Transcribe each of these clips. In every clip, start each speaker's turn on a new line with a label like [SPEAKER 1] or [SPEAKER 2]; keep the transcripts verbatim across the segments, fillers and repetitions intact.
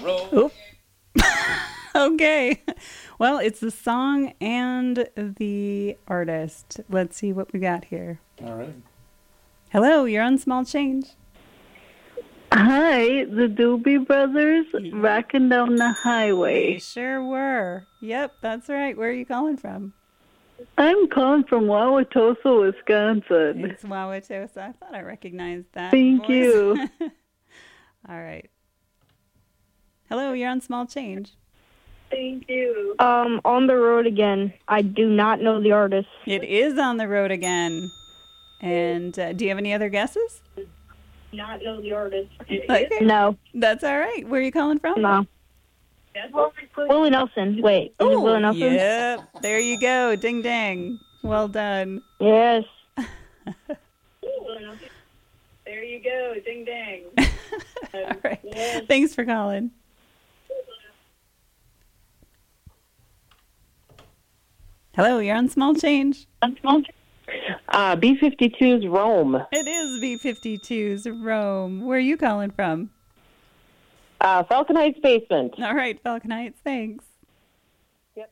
[SPEAKER 1] road.
[SPEAKER 2] Oop. Okay. Well, it's the song and the artist. Let's see what we got here.
[SPEAKER 3] All right.
[SPEAKER 2] Hello, you're on Small Change.
[SPEAKER 4] Hi, the Doobie Brothers, rocking down the
[SPEAKER 2] They
[SPEAKER 4] highway.
[SPEAKER 2] sure were. Yep, that's right. Where are you calling from?
[SPEAKER 4] I'm calling from Wauwatosa, Wisconsin.
[SPEAKER 2] It's Wauwatosa. I thought I recognized that.
[SPEAKER 4] Thank
[SPEAKER 2] voice.
[SPEAKER 4] you.
[SPEAKER 2] All right. Hello, you're on Small Change.
[SPEAKER 4] Thank you.
[SPEAKER 5] Um, On the Road Again. I do not know the artist.
[SPEAKER 2] It is On the Road Again. And uh, do you have any other guesses?
[SPEAKER 5] Not know the artist.
[SPEAKER 2] Okay.
[SPEAKER 5] No,
[SPEAKER 2] That's all right. Where are you calling from?
[SPEAKER 5] no. Willie Nelson. Wait, is it
[SPEAKER 2] Oh,
[SPEAKER 5] Willie Nelson?
[SPEAKER 2] yep. There you go. Ding dang. Well done.
[SPEAKER 5] Yes.
[SPEAKER 4] There you go, ding dang.
[SPEAKER 2] All right. Thanks for calling. Hello, you're on Small Change.
[SPEAKER 6] Uh, B fifty-two's Rome.
[SPEAKER 2] It is B fifty-two's Rome. Where are you calling from?
[SPEAKER 6] Uh, Falcon Heights Basement.
[SPEAKER 2] All right, Falcon Heights. Thanks.
[SPEAKER 6] Yep,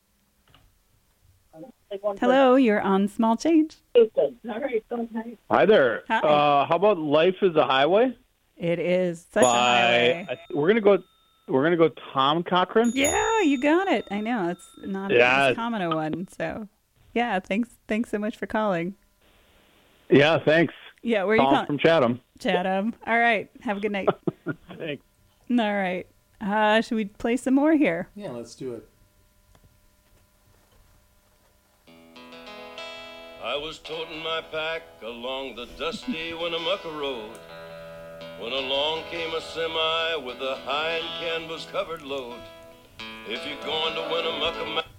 [SPEAKER 6] bye-bye.
[SPEAKER 2] Hello, you're on Small Change.
[SPEAKER 7] Hi there.
[SPEAKER 2] Hi.
[SPEAKER 7] Uh, how about Life is a Highway?
[SPEAKER 2] It is such a
[SPEAKER 7] By
[SPEAKER 2] highway.
[SPEAKER 7] I, we're gonna go. We're gonna go Tom Cochran.
[SPEAKER 2] Yeah, you got it. I know it's not
[SPEAKER 7] Yes.
[SPEAKER 2] as common a one. So, yeah, thanks. Thanks so much for calling.
[SPEAKER 7] Yeah, thanks.
[SPEAKER 2] Yeah, where are you
[SPEAKER 7] Calling
[SPEAKER 2] calling?
[SPEAKER 7] from Chatham.
[SPEAKER 2] Chatham. All right. Have a good night.
[SPEAKER 7] Thanks.
[SPEAKER 2] All right. Uh, should we play some more here?
[SPEAKER 3] Yeah, let's do it.
[SPEAKER 1] I was toting my pack along the dusty Winnemucca Road when along came a semi with a high and canvas covered load. If you're going to Winnemucca,